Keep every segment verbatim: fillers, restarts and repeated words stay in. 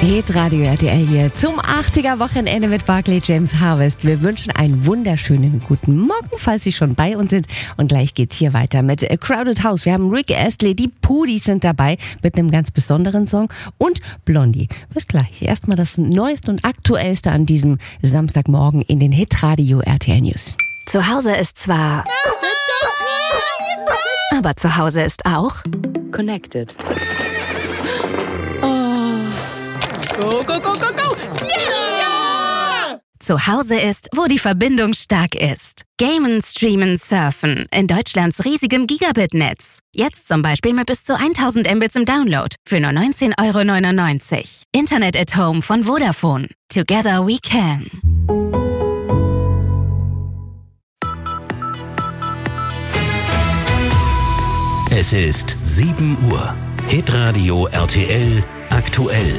Hitradio R T L hier zum achtziger Wochenende mit Barclay James Harvest. Wir wünschen einen wunderschönen guten Morgen, falls Sie schon bei uns sind. Und gleich geht's hier weiter mit A Crowded House. Wir haben Rick Astley, die Pudis sind dabei mit einem ganz besonderen Song und Blondie. Bis gleich. Erstmal das Neueste und Aktuellste an diesem Samstagmorgen in den Hitradio R T L News. Zu Hause ist zwar... aber zu Hause ist auch... Connected. Go, go, go, go, go! Yeah! Zu Hause ist, wo die Verbindung stark ist. Gamen, streamen, surfen. In Deutschlands riesigem Gigabit-Netz. Jetzt zum Beispiel mit bis zu tausend Mbits im Download. Für nur neunzehn Euro neunundneunzig. Internet at Home von Vodafone. Together we can. Es ist sieben Uhr. Hitradio R T L aktuell.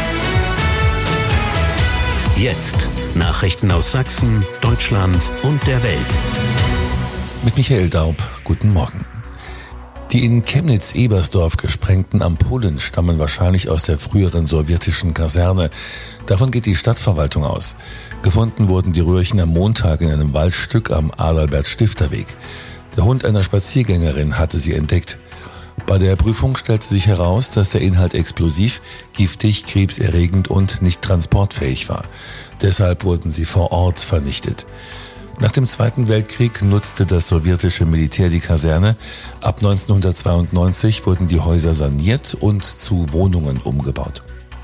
Jetzt Nachrichten aus Sachsen, Deutschland und der Welt. Mit Michael Daub, guten Morgen. Die in Chemnitz-Ebersdorf gesprengten Ampullen stammen wahrscheinlich aus der früheren sowjetischen Kaserne. Davon geht die Stadtverwaltung aus. Gefunden wurden die Röhrchen am Montag in einem Waldstück am Adalbert-Stifter-Weg. Der Hund einer Spaziergängerin hatte sie entdeckt. Bei der Prüfung stellte sich heraus, dass der Inhalt explosiv, giftig, krebserregend und nicht transportfähig war. Deshalb wurden sie vor Ort vernichtet. Nach dem Zweiten Weltkrieg nutzte das sowjetische Militär die Kaserne. Ab neunzehnhundertzweiundneunzig wurden die Häuser saniert und zu Wohnungen umgebaut.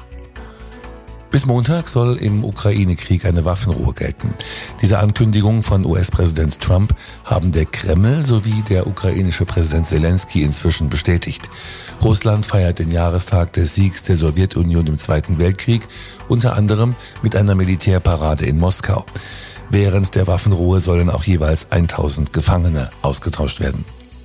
Bis Montag soll im Ukraine-Krieg eine Waffenruhe gelten. Diese Ankündigung von U S-Präsident Trump haben der Kreml sowie der ukrainische Präsident Zelensky inzwischen bestätigt. Russland feiert den Jahrestag des Siegs der Sowjetunion im Zweiten Weltkrieg, unter anderem mit einer Militärparade in Moskau. Während der Waffenruhe sollen auch jeweils tausend Gefangene ausgetauscht werden.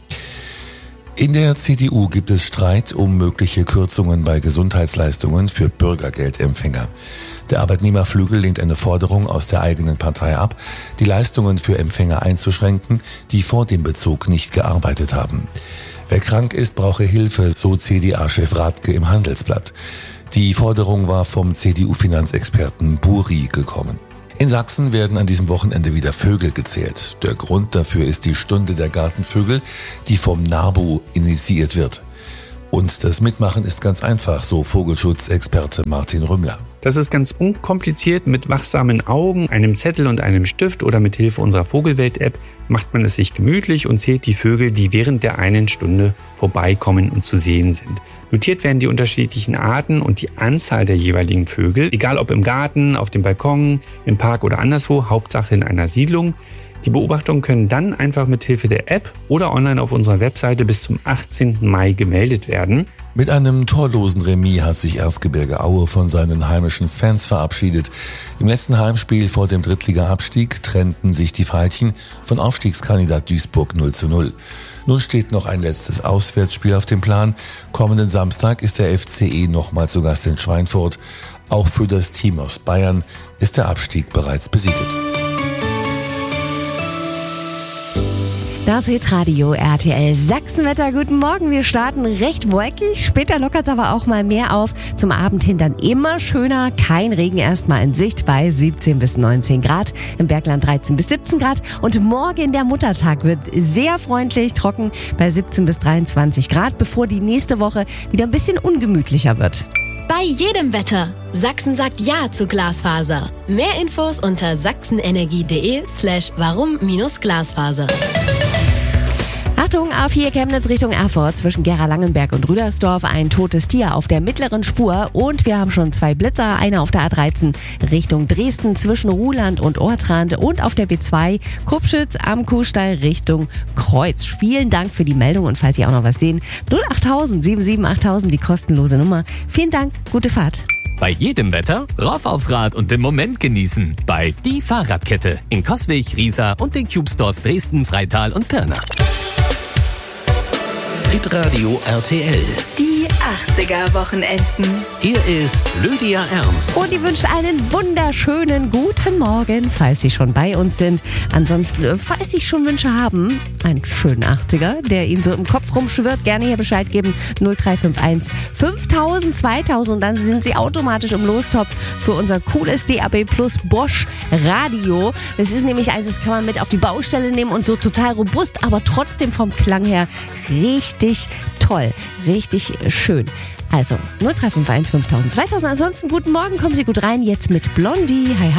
In der C D U gibt es Streit um mögliche Kürzungen bei Gesundheitsleistungen für Bürgergeldempfänger. Der Arbeitnehmerflügel lehnt eine Forderung aus der eigenen Partei ab, die Leistungen für Empfänger einzuschränken, die vor dem Bezug nicht gearbeitet haben. Wer krank ist, brauche Hilfe, so C D A-Chef Radke im Handelsblatt. Die Forderung war vom C D U-Finanzexperten Buri gekommen. In Sachsen werden an diesem Wochenende wieder Vögel gezählt. Der Grund dafür ist die Stunde der Gartenvögel, die vom NABU initiiert wird. Und das Mitmachen ist ganz einfach, so Vogelschutzexperte Martin Rümmler. Das ist ganz unkompliziert. Mit wachsamen Augen, einem Zettel und einem Stift oder mit Hilfe unserer Vogelwelt-App macht man es sich gemütlich und zählt die Vögel, die während der einen Stunde vorbeikommen und zu sehen sind. Notiert werden die unterschiedlichen Arten und die Anzahl der jeweiligen Vögel, egal ob im Garten, auf dem Balkon, im Park oder anderswo, Hauptsache in einer Siedlung. Die Beobachtungen können dann einfach mit Hilfe der App oder online auf unserer Webseite bis zum achtzehnten Mai gemeldet werden. Mit einem torlosen Remis hat sich Erzgebirge Aue von seinen heimischen Fans verabschiedet. Im letzten Heimspiel vor dem Drittliga-Abstieg trennten sich die Veilchen von Aufstiegskandidat Duisburg null zu null. Nun steht noch ein letztes Auswärtsspiel auf dem Plan. Kommenden Samstag ist der F C E nochmal zu Gast in Schweinfurt. Auch für das Team aus Bayern ist der Abstieg bereits besiegelt. Das Hitradio R T L Sachsenwetter. Guten Morgen. Wir starten recht wolkig. Später lockert es aber auch mal mehr auf. Zum Abend hin dann immer schöner. Kein Regen erstmal in Sicht bei siebzehn bis neunzehn Grad. Im Bergland dreizehn bis siebzehn Grad. Und morgen der Muttertag wird sehr freundlich, trocken bei siebzehn bis dreiundzwanzig Grad, bevor die nächste Woche wieder ein bisschen ungemütlicher wird. Bei jedem Wetter. Sachsen sagt Ja zu Glasfaser. Mehr Infos unter sachsenenergie.de slash warum minus Glasfaser. Achtung, A vier Chemnitz Richtung Erfurt zwischen Gera-Langenberg und Rüdersdorf. Ein totes Tier auf der mittleren Spur. Und wir haben schon zwei Blitzer. Einer auf der A dreizehn Richtung Dresden zwischen Ruhland und Ortrand. Und auf der B zwei Kupschitz am Kuhstall Richtung Kreuz. Vielen Dank für die Meldung. Und falls Sie auch noch was sehen, null achttausend sieben sieben achttausend, die kostenlose Nummer. Vielen Dank, gute Fahrt. Bei jedem Wetter rauf aufs Rad und den Moment genießen. Bei Die Fahrradkette in Coswig, Riesa und den Cube Stores Dresden, Freital und Pirna. Hitradio R T L. Die achtziger-Wochenenden. Hier ist Lydia Ernst. Und die wünscht einen wunderschönen guten Morgen, falls Sie schon bei uns sind. Ansonsten, falls Sie schon Wünsche haben, einen schönen achtziger, der Ihnen so im Kopf rumschwirrt, gerne hier Bescheid geben. null drei fünf eins fünftausend zweitausend und dann sind Sie automatisch im Lostopf für unser cooles D A B Plus Bosch Radio. Das ist nämlich eins, das kann man mit auf die Baustelle nehmen und so total robust, aber trotzdem vom Klang her richtig toll, richtig schön. Also null drei fünf eins fünftausend zweitausend. Ansonsten guten Morgen, kommen Sie gut rein, jetzt mit Blondie. Hi, hi.